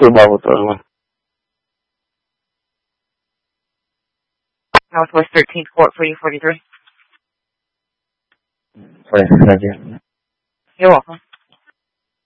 bago to naman. Northwest 13th Court for U43. Okay, thank you. You're welcome.